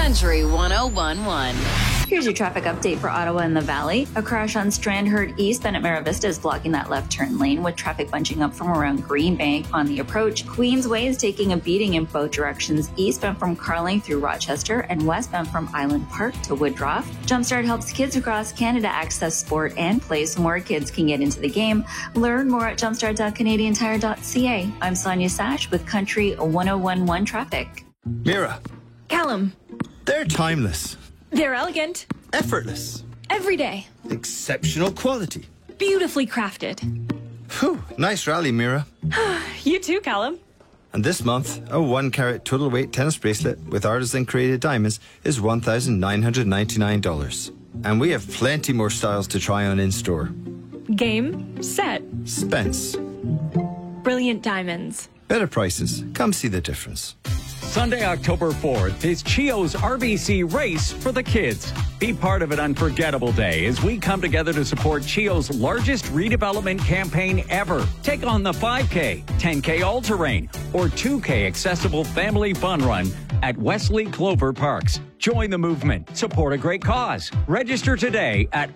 Country 101.1. Here's your traffic update for Ottawa and the Valley. A crash on Strandherd Eastbound at Mira Vista is blocking that left turn lane with traffic bunching up from around Green Bank on the approach. Queensway is taking a beating in both directions, eastbound from Carling through Rochester and westbound from Island Park to Woodruff. Jumpstart helps kids across Canada access sport and play so more kids can get into the game. Learn more at jumpstart.canadiantire.ca. I'm Sonia Sash with Country 101.1 traffic. Mira. Callum. They're timeless. They're elegant. Effortless. Every day. Exceptional quality. Beautifully crafted. Whew, nice rally, Mira. You too, Callum. And this month, a 1-carat total weight tennis bracelet with artisan-created diamonds is $1,999. And we have plenty more styles to try on in-store. Game, set. Spence. Brilliant diamonds. Better prices. Come see the difference. Sunday, October 4th is Chio's RBC Race for the Kids. Be part of an unforgettable day as we come together to support Chio's largest redevelopment campaign ever. Take on the 5K, 10K all-terrain, or 2K accessible family fun run at Wesley Clover Parks. Join the movement. Support a great cause. Register today at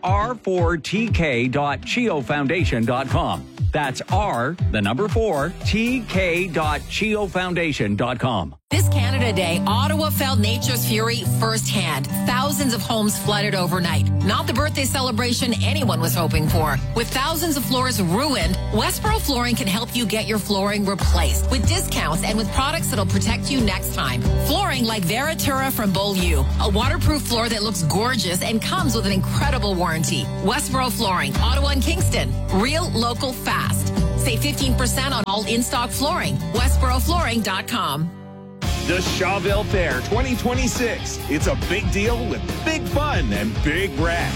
r4tk.chiofoundation.com. That's R, the number 4, tk.chiofoundation.com. This Canada Day, Ottawa felt nature's fury firsthand. Thousands of homes flooded overnight. Not the birthday celebration anyone was hoping for. With thousands of floors ruined, Westboro Flooring can help you get your flooring replaced with discounts and with products that'll protect you next time. Flooring like Veratura from Beaulieu, a waterproof floor that looks gorgeous and comes with an incredible warranty. Westboro Flooring, Ottawa and Kingston. Real, local, fast. Save 15% on all in-stock flooring. WestboroFlooring.com. The Shawville Fair 2026. It's a big deal with big fun and big wrath.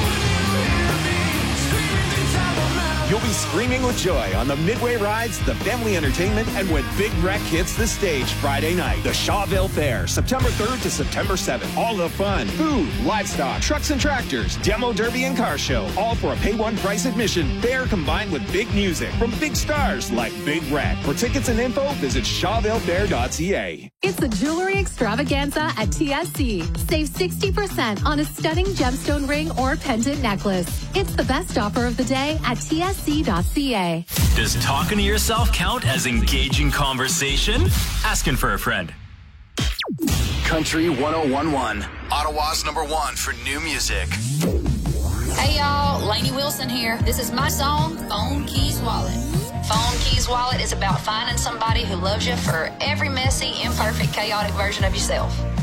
You'll be screaming with joy on the Midway rides, the family entertainment, and when Big Wreck hits the stage Friday night. The Shawville Fair, September 3rd to September 7th. All the fun, food, livestock, trucks and tractors, demo derby and car show, all for a pay one price admission. Fair combined with big music from big stars like Big Wreck. For tickets and info, visit shawvillefair.ca. It's a jewelry extravaganza at TSC. Save 60% on a stunning gemstone ring or pendant necklace. It's the best offer of the day at TSC.ca. Does talking to yourself count as engaging conversation? Asking for a friend. Country 101.1, Ottawa's #1 for new music. Hey y'all, Lainey Wilson here. This is my song, Phone Keys Wallet. Phone Keys Wallet is about finding somebody who loves you for every messy, imperfect, chaotic version of yourself.